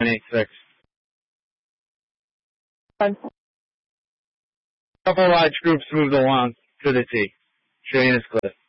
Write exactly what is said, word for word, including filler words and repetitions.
eight six. Fine. Couple large groups moved along to the T. Train is clear.